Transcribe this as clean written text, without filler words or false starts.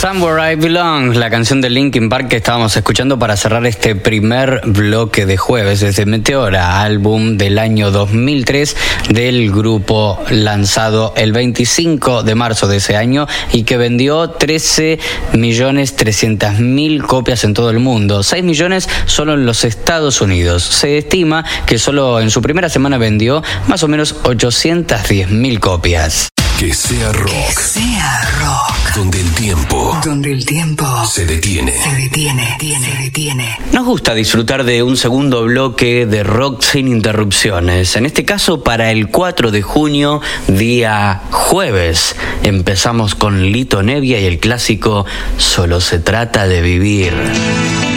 Somewhere I Belong, la canción de Linkin Park que estábamos escuchando para cerrar este primer bloque de jueves desde Meteora, álbum del año 2003 del grupo, lanzado el 25 de marzo de ese año y que vendió 13.300.000 copias en todo el mundo, 6 millones solo en los Estados Unidos. Se estima que solo en su primera semana vendió más o menos 810.000 copias. Que sea rock. Que sea rock. Donde el tiempo se detiene. Nos gusta disfrutar de un segundo bloque de rock sin interrupciones. En este caso, para el 4 de junio, día jueves, empezamos con Lito Nevia y el clásico Solo se trata de vivir.